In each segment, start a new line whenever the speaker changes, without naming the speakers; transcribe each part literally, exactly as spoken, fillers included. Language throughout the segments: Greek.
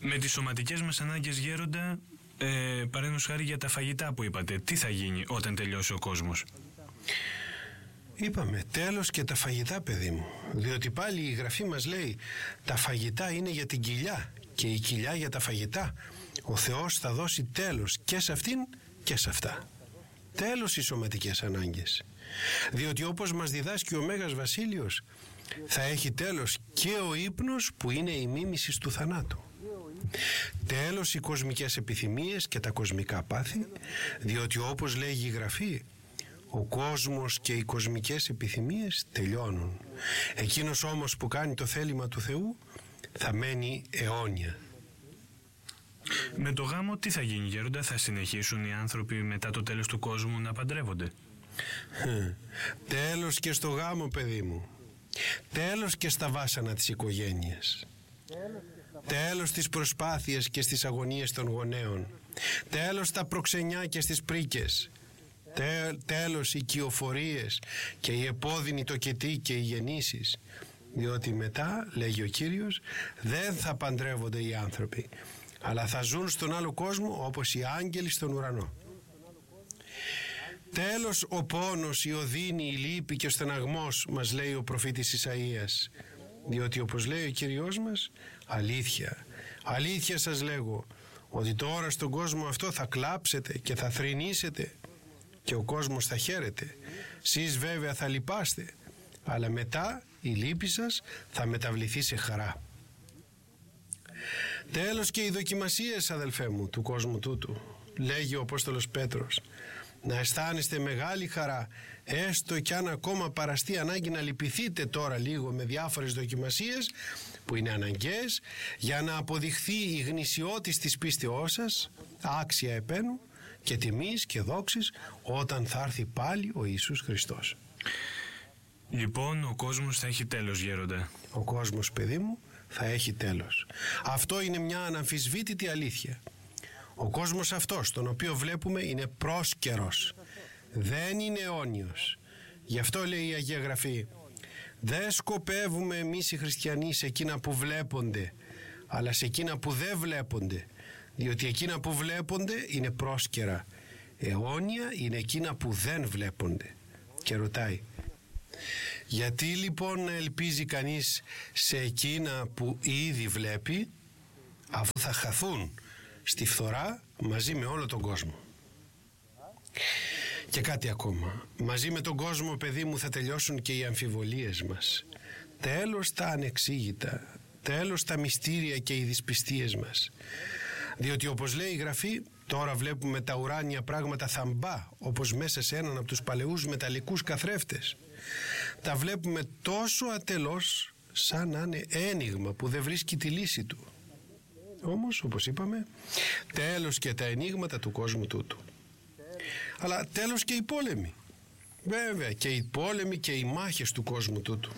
Με τις σωματικές μας ανάγκες, Γέροντα, ε, παραδείγματος χάρη για τα φαγητά που είπατε, τι θα γίνει όταν τελειώσει ο κόσμος?
Είπαμε τέλος και τα φαγητά, παιδί μου, διότι πάλι η Γραφή μας λέει τα φαγητά είναι για την κοιλιά και η κοιλιά για τα φαγητά. Ο Θεός θα δώσει τέλος και σε αυτήν και σε αυτά. Τέλος οι σωματικές ανάγκες, διότι όπως μας διδάσκει ο Μέγας Βασίλειος, θα έχει τέλος και ο ύπνος που είναι η μίμηση του θανάτου. Τέλος οι κοσμικές επιθυμίες και τα κοσμικά πάθη, διότι όπως λέγει η Γραφή, ο κόσμος και οι κοσμικές επιθυμίες τελειώνουν. Εκείνος όμως που κάνει το θέλημα του Θεού θα μένει αιώνια.
Με το γάμο τι θα γίνει, Γέροντα? Θα συνεχίσουν οι άνθρωποι μετά το τέλος του κόσμου να παντρεύονται?
Τέλος και στο γάμο, παιδί μου. Τέλος και στα βάσανα της οικογένειας. Τέλος στις προσπάθειες και στις αγωνίες των γονέων. Τέλος στα προξενιά και στις πρίκες. Τέ, τέλος οι κυοφορίες και οι επώδυνοι τοκετοί και οι γεννήσεις. Διότι μετά, λέγει ο Κύριος, δεν θα παντρεύονται οι άνθρωποι, αλλά θα ζουν στον άλλο κόσμο όπως οι άγγελοι στον ουρανό. Τέλος ο πόνος, η οδύνη, η λύπη και ο στεναγμός, μας λέει ο προφήτης Ισαΐας, διότι όπως λέει ο Κύριος μας, αλήθεια, αλήθεια σας λέγω, ότι τώρα στον κόσμο αυτό θα κλάψετε και θα θρηνήσετε και ο κόσμος θα χαίρεται. Σεις βέβαια θα λυπάστε, αλλά μετά η λύπη σας θα μεταβληθεί σε χαρά. Τέλος και οι δοκιμασίες, αδελφέ μου, του κόσμου τούτου, λέγει ο Απόστολος Πέτρος, να αισθάνεστε μεγάλη χαρά, έστω κι αν ακόμα παραστεί ανάγκη να λυπηθείτε τώρα λίγο με διάφορες δοκιμασίες που είναι αναγκαίες για να αποδειχθεί η γνησιότης της πίστεώς σας, άξια επένου και τιμής και δόξης όταν θα έρθει πάλι ο Ιησούς Χριστός.
Λοιπόν, ο κόσμος θα έχει τέλος, Γέροντα.
Ο κόσμος, παιδί μου, θα έχει τέλος. Αυτό είναι μια αναμφισβήτητη αλήθεια. Ο κόσμος αυτός, τον οποίο βλέπουμε, είναι πρόσκαιρος. Δεν είναι αιώνιος. Γι' αυτό λέει η Αγία Γραφή, δεν σκοπεύουμε εμείς οι χριστιανοί σε εκείνα που βλέπονται, αλλά σε εκείνα που δεν βλέπονται. Διότι εκείνα που βλέπονται είναι πρόσκαιρα. Αιώνια είναι εκείνα που δεν βλέπονται. Και ρωτάει, γιατί λοιπόν να ελπίζει κανείς σε εκείνα που ήδη βλέπει, αφού θα χαθούν στη φθορά μαζί με όλο τον κόσμο? Και κάτι ακόμα, μαζί με τον κόσμο, παιδί μου, θα τελειώσουν και οι αμφιβολίες μας. Τέλος τα ανεξήγητα, τέλος τα μυστήρια και οι δυσπιστίες μας. Διότι όπως λέει η Γραφή, τώρα βλέπουμε τα ουράνια πράγματα θαμπά, όπως μέσα σε έναν από τους παλαιούς μεταλλικούς καθρέφτες. Τα βλέπουμε τόσο ατελώς, σαν να είναι ένιγμα που δεν βρίσκει τη λύση του. Όμως, όπως είπαμε, τέλος και τα ενίγματα του κόσμου τούτου. Αλλά τέλος και οι πόλεμοι. Βέβαια, και οι πόλεμοι και οι μάχες του κόσμου τούτου.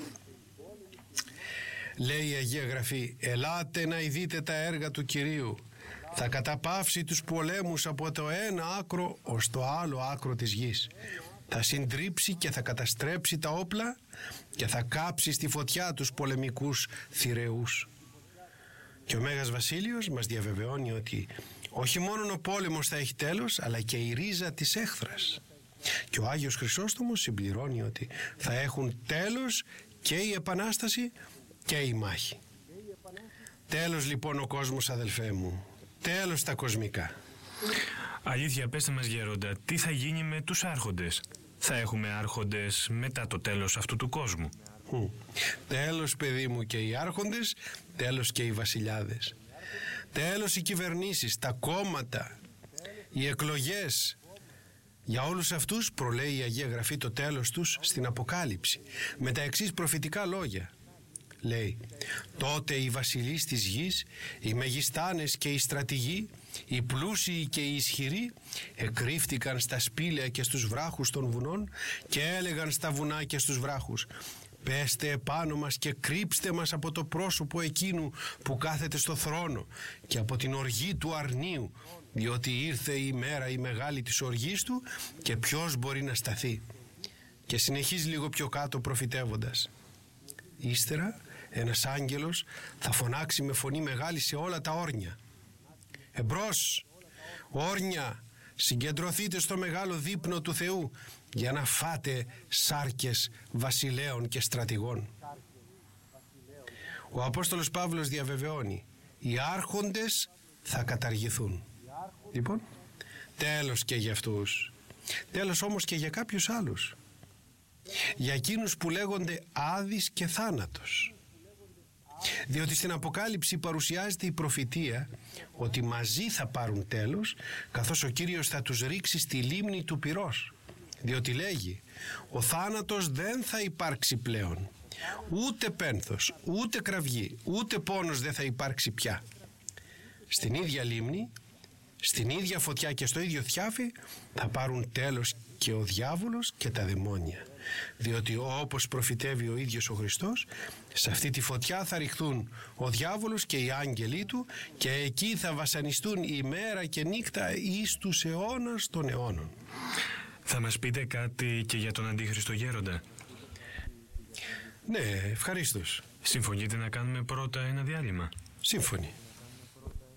Λέει η Αγία Γραφή, ελάτε να ειδείτε τα έργα του Κυρίου. Θα καταπαύσει τους πολέμους από το ένα άκρο ως το άλλο άκρο της γης. Θα συντρίψει και θα καταστρέψει τα όπλα και θα κάψει στη φωτιά τους πολεμικούς θηρεούς. Και ο Μέγας Βασίλειος μας διαβεβαιώνει ότι όχι μόνο ο πόλεμος θα έχει τέλος, αλλά και η ρίζα της έχθρας. Και ο Άγιος Χρυσόστομος συμπληρώνει ότι θα έχουν τέλος και η Επανάσταση και η μάχη. Τέλος λοιπόν ο κόσμος, αδελφέ μου. Τέλος τα κοσμικά.
Αλήθεια, πέστε μας, Γέροντα, τι θα γίνει με τους άρχοντες? Θα έχουμε άρχοντες μετά το τέλος αυτού του κόσμου?
Mm. Τέλος, παιδί μου, και οι άρχοντες, τέλος και οι βασιλιάδες. Τέλος οι κυβερνήσεις, τα κόμματα, οι εκλογές. Για όλους αυτούς προλέει η Αγία Γραφή το τέλος τους στην Αποκάλυψη με τα εξής προφητικά λόγια. Λέει, τότε οι βασιλείς της γης, οι μεγιστάνες και οι στρατηγοί, οι πλούσιοι και οι ισχυροί εκρύφτηκαν στα σπήλαια και στους βράχους των βουνών και έλεγαν στα βουνά και στους βράχους, πέστε επάνω μας και κρύψτε μας από το πρόσωπο εκείνου που κάθεται στο θρόνο και από την οργή του αρνίου, διότι ήρθε η μέρα η μεγάλη της οργής του και ποιος μπορεί να σταθεί. Και συνεχίζει λίγο πιο κάτω προφητεύοντας, ύστερα ένας άγγελος θα φωνάξει με φωνή μεγάλη σε όλα τα όρνια. Εμπρός, όρνια, συγκεντρωθείτε στο μεγάλο δείπνο του Θεού για να φάτε σάρκες βασιλέων και στρατηγών. Ο Απόστολος Παύλος διαβεβαιώνει, οι άρχοντες θα καταργηθούν. Λοιπόν, τέλος και για αυτούς. Τέλος όμως και για κάποιους άλλους. Για εκείνους που λέγονται Άδης και Θάνατος. Διότι στην Αποκάλυψη παρουσιάζεται η προφητεία ότι μαζί θα πάρουν τέλος, καθώς ο Κύριος θα τους ρίξει στη λίμνη του πυρός. Διότι λέγει, ο θάνατος δεν θα υπάρξει πλέον. Ούτε πένθος, ούτε κραυγή, ούτε πόνος δεν θα υπάρξει πια. Στην ίδια λίμνη, στην ίδια φωτιά και στο ίδιο θιάφι θα πάρουν τέλος και ο διάβολος και τα δαιμόνια. Διότι όπως προφητεύει ο ίδιος ο Χριστός, σε αυτή τη φωτιά θα ριχθούν ο διάβολος και οι άγγελοι του και εκεί θα βασανιστούν ημέρα και νύχτα εις τους αιώνας των αιώνων.
Θα μας πείτε κάτι και για τον Αντίχριστο Γέροντα?
Ναι, ευχαρίστως.
Συμφωνείτε να κάνουμε πρώτα ένα διάλειμμα?
Σύμφωνοι.